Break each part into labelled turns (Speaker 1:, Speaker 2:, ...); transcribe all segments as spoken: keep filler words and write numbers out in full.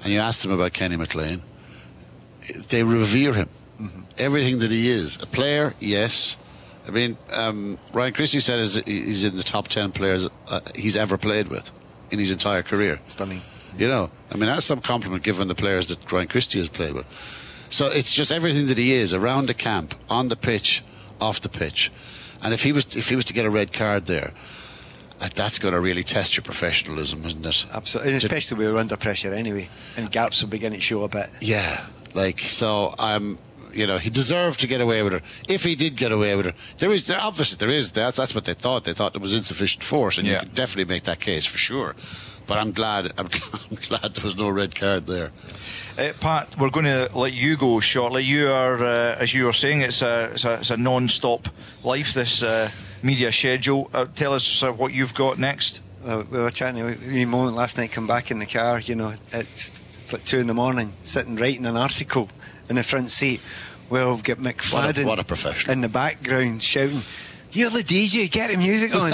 Speaker 1: and you ask them about Kenny McLean, they revere him. Mm-hmm. Everything that he is. A player, yes. I mean, um, Ryan Christie said he's in the top ten players uh, he's ever played with in his entire career.
Speaker 2: Stunning.
Speaker 1: You know, I mean, that's some compliment given the players that Ryan Christie has played with. So it's just everything that he is around the camp, on the pitch, off the pitch. And if he was if he was to get a red card there, uh, that's going to really test your professionalism, isn't it?
Speaker 2: Absolutely, and especially when we're under pressure anyway, and gaps will begin to show a bit.
Speaker 1: Yeah, like, so I'm... You know, he deserved to get away with it. If he did get away with it, there is, there, obviously there is, that's, that's what they thought. They thought there was insufficient force, and yeah. you could definitely make that case for sure. But I'm glad, I'm, I'm glad there was no red card there.
Speaker 3: Uh, Pat, we're going to let you go shortly. You are, uh, as you were saying, it's a, it's a, it's a non-stop life, this uh, media schedule. Uh, tell us uh, what you've got next.
Speaker 2: Uh, we were chatting a moment last night, come back in the car, you know, it's, it's like two in the morning, sitting writing an article in the front seat. Well, we've got McFadden
Speaker 1: what a, what a professional.
Speaker 2: in the background shouting, "You're the D J, get the music on."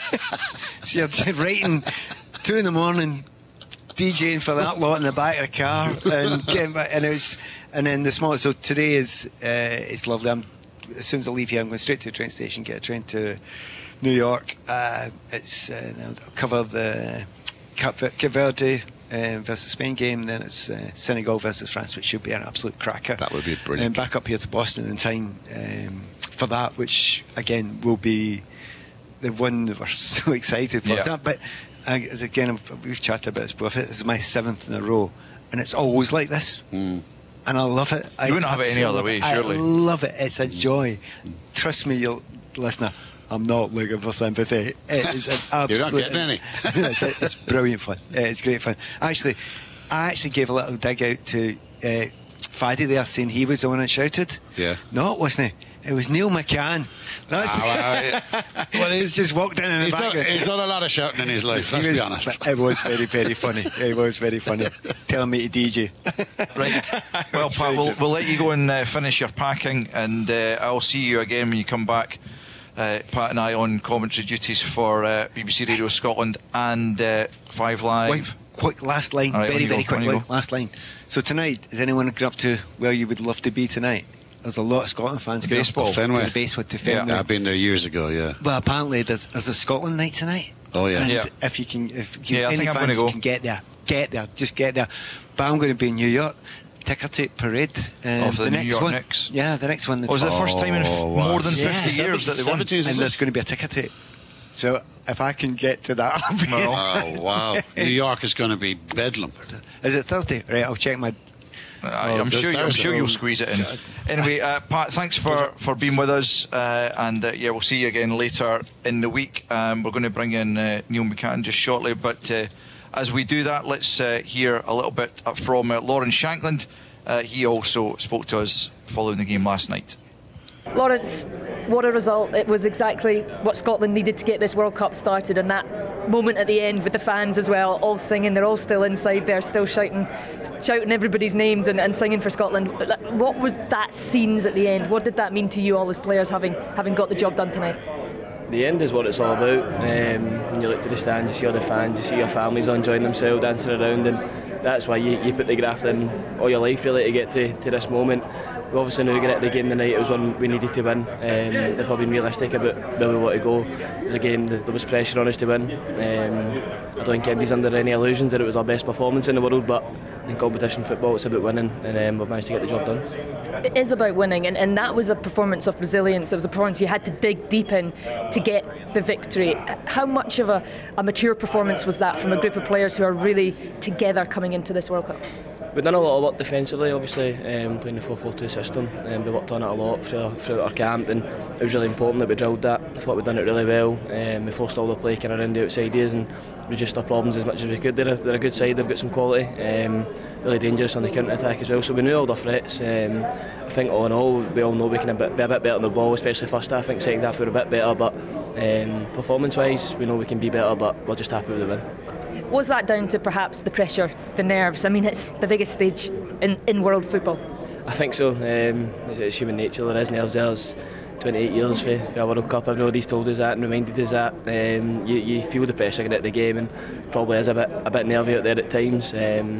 Speaker 2: So you're writing two in the morning, DJing for that lot in the back of the car, and getting back, and it was, and then this morning. So today is uh, it's lovely. I'm, as soon as I leave here, I'm going straight to the train station, get a train to New York. Uh, it's uh, I'll cover the Cape Verde Uh, versus Spain game, then it's uh, Senegal versus France, which should be an absolute cracker.
Speaker 1: That would be brilliant.
Speaker 2: And back up here to Boston in time um, for that, which again will be the one that we're so excited for.
Speaker 3: Yeah.
Speaker 2: But uh, as again, we've chatted about this before. This is my seventh in a row, and it's always like this.
Speaker 1: Mm.
Speaker 2: And I love it.
Speaker 3: You
Speaker 2: I
Speaker 3: wouldn't have it any other way, surely.
Speaker 2: I love it. It's a joy. Mm. Trust me, you'll, listener. I'm not looking for sympathy. It is an absolute...
Speaker 1: You're not getting any.
Speaker 2: it's, it's brilliant fun. It's great fun. Actually, I actually gave a little dig out to uh, Faddy there, saying he was the one that shouted.
Speaker 1: Yeah.
Speaker 2: No, it wasn't he? It was Neil McCann. That's
Speaker 1: ah, well, yeah.
Speaker 2: well, he's just walked in in the
Speaker 1: he's
Speaker 2: background.
Speaker 1: Done, he's done a lot of shouting in his life, let's
Speaker 2: was,
Speaker 1: be honest.
Speaker 2: It was very, very funny. It was very funny. Telling me to D J.
Speaker 3: Right. Well, Pat, we'll, we'll let you go and uh, finish your packing, and uh, I'll see you again when you come back. Uh, Pat and I on commentary duties for uh, B B C Radio Scotland and uh, Five Live.
Speaker 2: Wait, quick last line,
Speaker 3: right,
Speaker 2: very, very
Speaker 3: go,
Speaker 2: quick last line. So tonight, is anyone get up to where you would love to be tonight? There's a lot of Scotland fans going
Speaker 3: baseball.
Speaker 2: up
Speaker 1: Fenway.
Speaker 2: to the baseball to Fenway.
Speaker 1: Yeah, I've been there years ago. Yeah.
Speaker 2: Well, apparently there's, there's a Scotland night tonight.
Speaker 1: Oh yeah.
Speaker 2: And
Speaker 3: yeah.
Speaker 2: if you can, if you,
Speaker 3: yeah, I
Speaker 2: any
Speaker 3: think I'm
Speaker 2: fans
Speaker 3: going to go.
Speaker 2: can get there, get there, just get there. But I'm going to be in New York. Ticker tape parade. Um,
Speaker 3: oh, for the, the
Speaker 2: next
Speaker 3: New York
Speaker 2: one.
Speaker 3: Knicks.
Speaker 2: Yeah, the next one.
Speaker 3: Was oh, it the first time in
Speaker 1: oh,
Speaker 3: wow. more than
Speaker 2: yeah.
Speaker 3: fifty years that they won?
Speaker 2: And there's going to be a ticker tape. So if I can get to that, I'll be
Speaker 1: oh wow! New York is going to be bedlam.
Speaker 2: Is it Thursday? Right, I'll check my.
Speaker 3: Uh, oh, I'm sure. I'm sure you'll squeeze it in. Anyway, uh, Pat, thanks for, for being with us, uh, and uh, yeah, we'll see you again later in the week. Um, we're going to bring in uh, Neil McCann just shortly, but uh, as we do that, let's uh, hear a little bit from uh, Lawrence Shankland. Uh, he also spoke to us following the game last night.
Speaker 4: Lawrence, what a result. It was exactly what Scotland needed to get this World Cup started, and that moment at the end with the fans as well, all singing. They're all still inside there, still shouting shouting everybody's names and, and singing for Scotland. What was that scenes at the end? What did that mean to you all as players, having having got the job done tonight?
Speaker 5: The end is what it's all about. Um, when you look to the stand, you see all the fans, you see your families enjoying themselves, dancing around, and that's why you, you put the graft in all your life really to get to, to this moment. We obviously knew going into the game tonight it was one we needed to win. Um, if I've been realistic about where we want to go, it was a game that there was pressure on us to win. Um, I don't think anybody's under any illusions that it was our best performance in the world, but in competition football it's about winning, and um, we've managed to get the job done.
Speaker 4: It is about winning, and, and that was a performance of resilience. It was a performance you had to dig deep in to get the victory. How much of a, a mature performance was that from a group of players who are really together coming into this World Cup?
Speaker 5: We've done a lot of work defensively, obviously, um, playing the four four two system. Um, we worked on it a lot throughout, throughout our camp, and it was really important that we drilled that. I thought we'd done it really well. Um, we forced all the play kind of around the outside areas and reduced our problems as much as we could. They're a, they're a good side, they've got some quality, um, really dangerous on the counter-attack as well, so we knew all the threats. Um, I think all in all, we all know we can be a bit better on the ball, especially first half. I think second half we were a bit better, but um, performance-wise, we know we can be better, but we're just happy with the win.
Speaker 4: Was that down to perhaps the pressure, the nerves? I mean, it's the biggest stage in, in world football.
Speaker 5: I think so. Um, it's human nature, there is nerves. There's twenty-eight years for, for a World Cup. Everybody's told us that and reminded us that. Um, you, you feel the pressure getting at the game, and probably is a bit a bit nervy out there at times. Um,